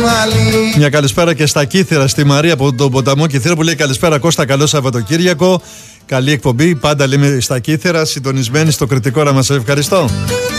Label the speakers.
Speaker 1: άλλη.
Speaker 2: Μια καλησπέρα και στα Κύθυρα, στη Μαρία από τον ποταμό Κύθυρα που λέει καλησπέρα Κώστα, καλό Σαββατοκύριακο. Καλή εκπομπή, πάντα λέμε στα Κύθυρα, συντονισμένοι στο κριτικό να μας. Ευχαριστώ.